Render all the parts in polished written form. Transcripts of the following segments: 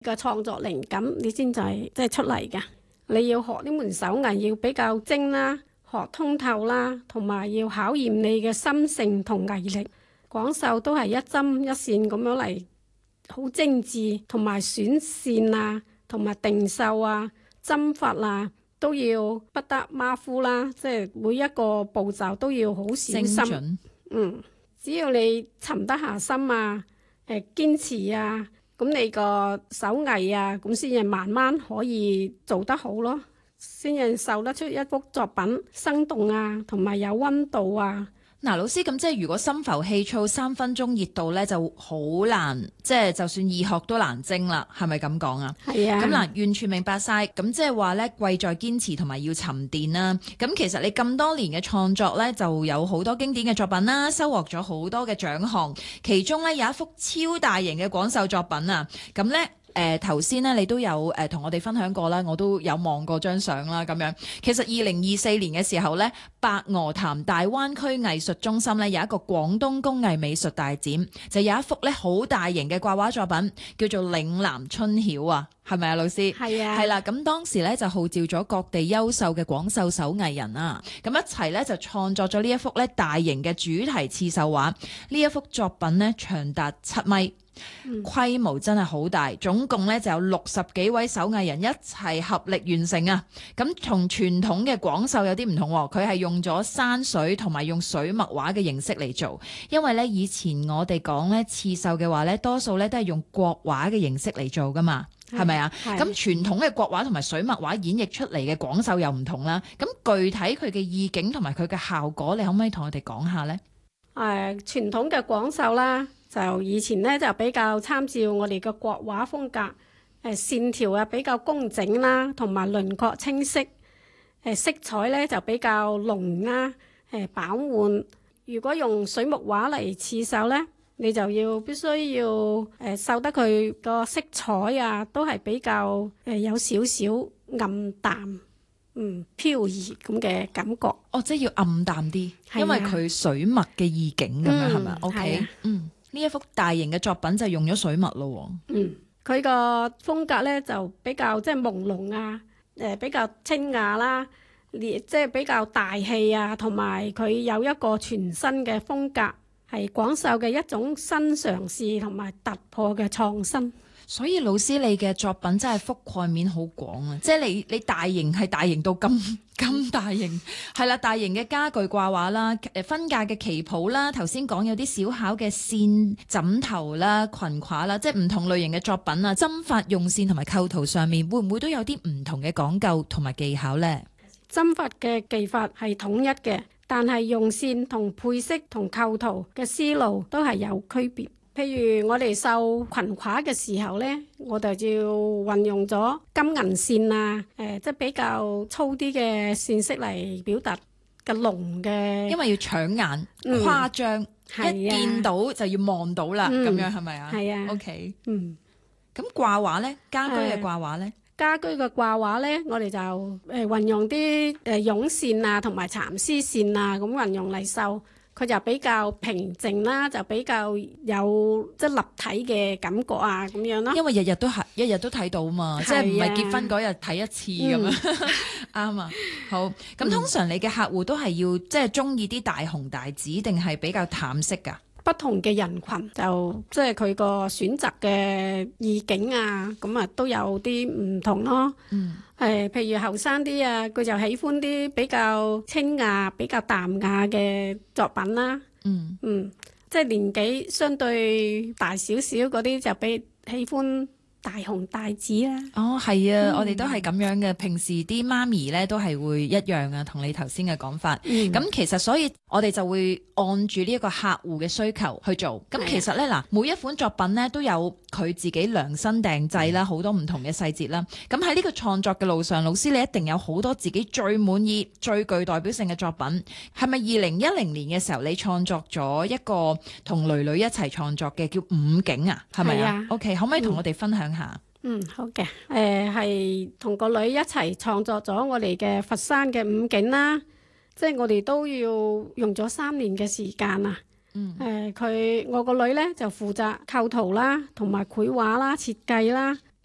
個創作靈感，你先就係即係出嚟嘅。你要學呢門手藝要比較精啦，學通透啦，同埋要考驗你嘅心性同毅力。廣繡都係一針一線咁樣嚟，好精緻，同埋選線啊，同埋定繡啊、針法啊，都要不得馬虎啦。即係每一個步驟都要好小心。 精準。 只要你沉得下心啊，堅持啊，咁你個手藝啊，咁先至慢慢可以做得好咯，先至繡得出一幅作品生動啊，同埋有溫度啊。 嗱，老師咁即係如果心浮氣躁3分鐘熱度咧就好難，即係就算易學都難精啦，係咪咁講啊？ 係啊。 咁嗱，完全明白晒。咁即係話咧，貴在堅持同埋要沉澱啦。咁其實你咁多年嘅創作咧，就有好多經典嘅作品啦，收穫咗好多嘅獎項。其中咧有一幅超大型嘅廣繡作品啊，咁咧。頭先咧，你都有同我哋分享過啦，我都有望過張相啦，咁樣。其實2024年嘅時候咧，白鵝潭大灣區藝術中心咧有一個廣東工藝美術大展，就有一幅咧好大型嘅掛畫作品，叫做嶺南春曉啊，係咪啊，老師？ 係啊。 係啦，咁當時咧就號召咗各地優秀嘅廣繡手藝人啊，咁一齊咧就創作咗呢一幅咧大型嘅主題刺繡畫。呢一幅作品咧長達7米。規模真係好大，總共咧就有60幾位手藝人一齊合力完成啊！咁同傳統嘅廣繡有啲唔同，佢係用咗山水同埋用水墨畫嘅形式嚟做。因為咧以前我哋講咧刺繡嘅話咧，多數咧都係用國畫嘅形式嚟做噶嘛，係咪啊？咁傳統嘅國畫同埋水墨畫演繹出嚟嘅廣繡又唔同啦。咁具體佢嘅意境同埋佢嘅效果，你可唔可以同我哋講下呢？ 傳統嘅廣繡啦。就以前咧就比較參照我哋嘅國畫風格，線條啊比較工整啦，同埋輪廓清晰，色彩咧就比較濃啦，飽滿。如果用水墨畫嚟刺繡咧，你就必須要繡得佢個色彩啊，都係比較有少少暗淡，飄逸咁嘅感覺。 哦，即係要暗淡啲，因為佢水墨嘅意境咁樣係咪？OK，呢一幅大型嘅作品就用咗水墨咯。 佢個風格咧就比較即係朦朧啊，比較清雅啦，即係比較大氣啊，同埋佢有一個全新嘅風格，係廣繡嘅一種新嘗試同埋突破嘅創新。 所以老師你嘅作品真係覆蓋面好廣啊！即係你大型係大型到咁大型，係啦，大型嘅家具掛畫啦，分架嘅旗袍啦，頭先講有啲小巧嘅線枕頭啦、裙褂啦，即係唔同類型嘅作品啊，針法用線同埋構圖上面會唔會都有啲唔同嘅講究同埋技巧呢？ 針法嘅技法係統一嘅，但係用線同配色同構圖嘅思路都係有區別。譬如我哋繡裙褂嘅時候呢，我哋就要運用咗金銀線啊，即係比較粗啲嘅線色嚟表達個濃嘅， 因為要搶眼、誇張，一見到就要望到啦，咁樣係咪啊？ 係啊。 OK。咁掛畫呢？家居嘅掛畫呢？ 家居嘅掛畫呢，我哋就運用啲絨線啊，同埋蠶絲線啊，咁運用嚟繡。佢就比較平靜啦，就比較有即係立體嘅感覺啊，咁樣咯。 因為日日都睇到嘛，即係唔係結婚嗰日睇一次咁樣，啱啊。好，咁通常你嘅客戶都係要即係中意啲大紅大紫，定係比較淡色㗎？ 不同嘅人群就即係佢個選擇嘅意境啊，咁啊都有啲唔同咯。譬如後生啲啊，佢就喜歡啲比較清雅、比較淡雅嘅作品啦。即係年紀相對大少少嗰啲就比喜歡大紅大紫啦。 哦，係啊，我哋都係咁樣嘅。平時啲媽咪咧都係會一樣啊，同你頭先嘅講法。咁其實所以我哋就會按住呢一個客戶嘅需求去做。咁其實咧嗱，每一款作品咧都有佢自己量身訂製啦，好多唔同嘅細節啦。咁喺呢個創作嘅路上，老師你一定有好多自己最滿意、最具代表性嘅作品。係咪2010年嘅時候你創作咗一個同囡囡一齊創作嘅叫五景啊？係咪啊？OK， 可唔可以同我哋分享下？ 好嘅，係同個女一齊創作咗我哋嘅佛山嘅五景啦，即係我哋都要用咗3年嘅時間啊。我個女呢就負責構圖啦，同埋繪畫啦、設計啦，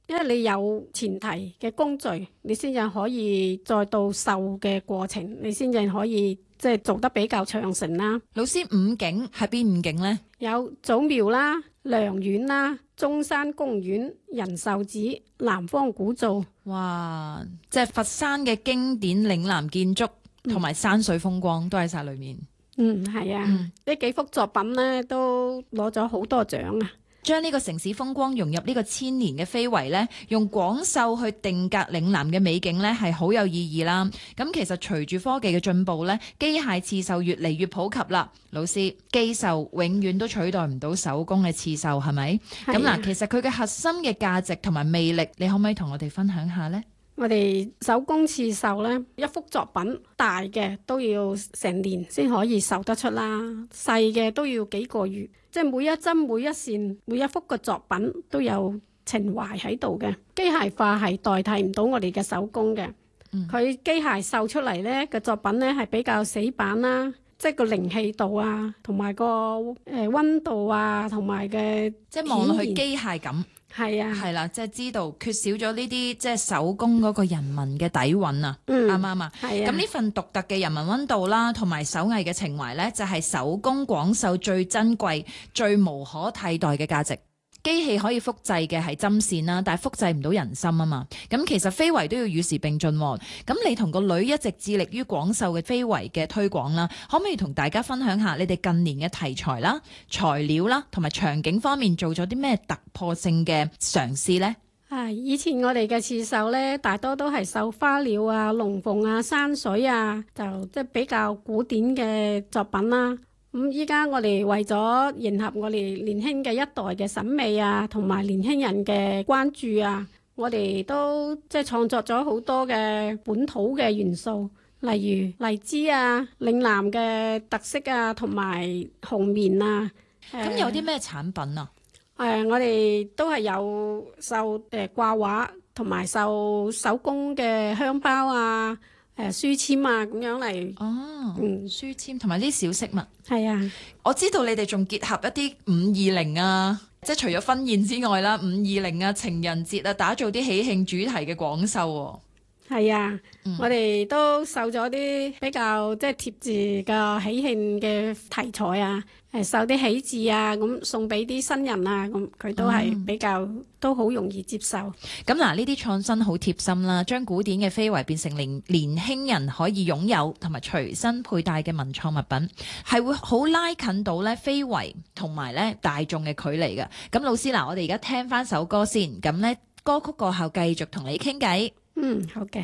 因為你有前提嘅工序，你先至可以再到繡嘅過程，你先至可以即係做得比較長成啦。 老師，五景係邊五景呢？ 有祖廟啦、良苑啦、中山公園、仁壽寺、南方古灶。 哇！即係佛山嘅經典嶺南建築同埋山水風光都喺晒裏面。 係啊，呢幾幅作品呢都攞咗好多獎啊！ 將呢個城市風光融入呢個千年嘅非遺呢，用廣繡去定格嶺南嘅美景呢，係好有意義啦。咁其實隨住科技嘅進步呢，機械刺繡越嚟越普及啦。老師，機繡永遠都取代唔到手工嘅刺繡，係咪？咁嗱，其實佢嘅核心嘅價值同埋魅力，你可唔可以同我哋分享下呢？ 我哋手工刺繡呢，一幅作品大嘅都要成年先可以繡得出啦，細嘅都要幾個月。即係每一針、每一線、每一幅嘅作品都有情懷喺度嘅。機械化係代替唔到我哋嘅手工嘅。佢機械繡出嚟呢嘅作品呢係比較死板啦，即係個靈氣度啊，同埋個溫度啊，同埋嘅即係望落去機械感。 係啊， 係啦，即係知道缺少咗呢啲即係手工嗰個人文嘅底蘊啊，啱唔啱啊？係啊。咁呢份獨特嘅人文溫度啦，同埋手藝嘅情懷呢，就係手工廣繡最珍貴、最無可替代嘅價值。機器可以複製嘅係針線啦，但係複製唔到人心啊嘛。咁其實非遺都要與時並進。咁你同個女一直致力於廣繡嘅非遺嘅推廣啦，可唔可以同大家分享下你哋近年嘅題材啦、材料啦同埋場景方面做咗啲咩突破性嘅嘗試呢？ 以前我哋嘅刺繡呢，大多都係繡花鳥啊、龍鳳啊、山水啊，就即係比較古典嘅作品啦。咁依家我哋為咗迎合我哋年輕嘅一代嘅審美啊，同埋年輕人嘅關注啊，我哋都即係創作咗好多嘅本土嘅元素，例如荔枝啊、嶺南嘅特色啊，同埋紅棉啊。 咁有啲咩產品啊？ 我哋都係有繡掛畫，同埋繡手工嘅香包啊。書籤啊，咁樣嚟。 書籤同埋啲小飾物。 係啊，我知道你哋仲結合一啲520啊，即係除咗婚宴之外啦，520啊、情人節啊，打造啲喜慶主題嘅廣繡。係啊，我哋都繡咗啲比較即係貼字嘅喜慶嘅題材啊，繡啲喜字啊，咁送俾啲新人啊，咁佢都係比較都好容易接受。咁嗱，呢啲創新好貼心啦，將古典嘅非遺變成年輕人可以擁有同埋隨身佩戴嘅文創物品，係會好拉近到咧非遺同埋咧大眾嘅距離嘅。咁老師嗱，我哋而家聽翻首歌先，咁咧歌曲過後繼續同你傾偈。好嘅。